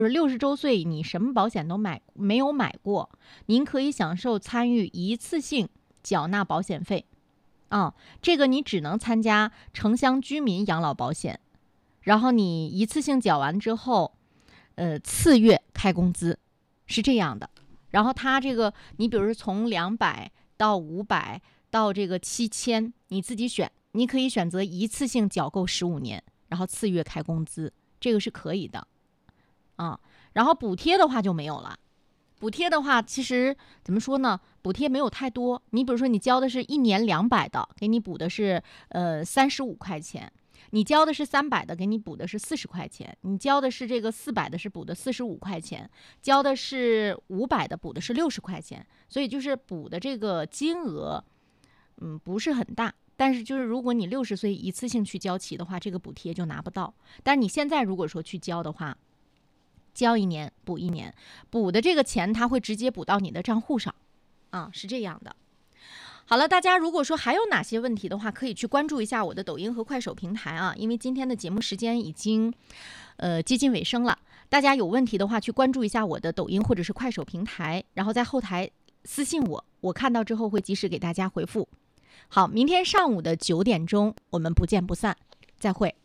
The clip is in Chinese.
就是60周岁你什么保险都没有买过，您可以享受参与一次性缴纳保险费这个你只能参加城乡居民养老保险，然后你一次性缴完之后次月开工资，是这样的。然后它这个你比如说从200到500到这个7000，你自己选，你可以选择一次性缴够15年，然后次月开工资，这个是可以的然后补贴的话就没有了。补贴的话其实怎么说呢，补贴没有太多，你比如说你交的是1年200的，给你补的是35块钱，你交的是300的，给你补的是40块钱，你交的是这个400的，是补的45块钱，交的是500的，补的是60块钱，所以就是补的这个金额不是很大，但是就是如果你60岁一次性去交齐的话，这个补贴就拿不到。但是你现在如果说去交的话，交1年补1年，补的这个钱它会直接补到你的账户上是这样的。好了，大家如果说还有哪些问题的话，可以去关注一下我的抖音和快手平台因为今天的节目时间已经接近尾声了，大家有问题的话去关注一下我的抖音或者是快手平台，然后在后台私信我，我看到之后会及时给大家回复。好，明天上午的9点钟我们不见不散，再会。